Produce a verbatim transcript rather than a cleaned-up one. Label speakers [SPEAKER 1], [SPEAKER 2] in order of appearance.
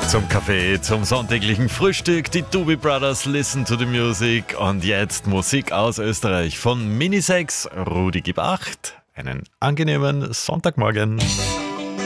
[SPEAKER 1] Zum Kaffee, zum sonntäglichen Frühstück, die Doobie Brothers Listen to the Music und jetzt Musik aus Österreich von Minisex, Rudi gib acht. Einen angenehmen Sonntagmorgen.